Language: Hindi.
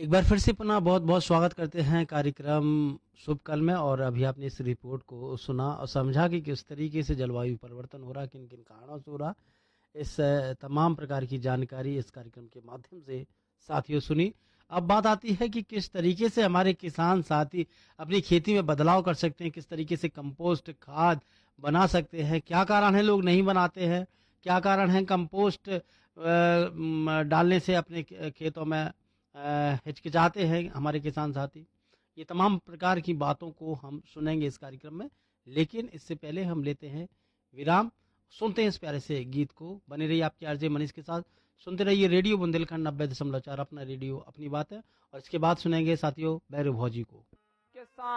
एक बार फिर से पुनः बहुत बहुत स्वागत करते हैं कार्यक्रम शुभ कल में। और अभी आपने इस रिपोर्ट को सुना और समझा कि किस तरीके से जलवायु परिवर्तन हो रहा, किन किन कारणों से हो रहा। इस तमाम प्रकार की जानकारी इस कार्यक्रम के माध्यम से साथियों सुनी। अब बात आती है कि किस तरीके से हमारे किसान साथी अपनी खेती में बदलाव कर सकते हैं, किस तरीके से कंपोस्ट खाद बना सकते हैं। क्या कारण है लोग नहीं बनाते हैं, क्या कारण है कंपोस्ट डालने से अपने खेतों में हिचकिचाते हैं हमारे किसान साथी। ये तमाम प्रकार की बातों को हम सुनेंगे इस कार्यक्रम में, लेकिन इससे पहले हम लेते हैं विराम। सुनते हैं इस प्यारे से गीत को। बने रहिए आपके आरजे मनीष के साथ, सुनते रहिए रेडियो बुंदेलखंड 90.4 अपना रेडियो अपनी बात है। और इसके बाद सुनेंगे साथियों भैरव भौजी को।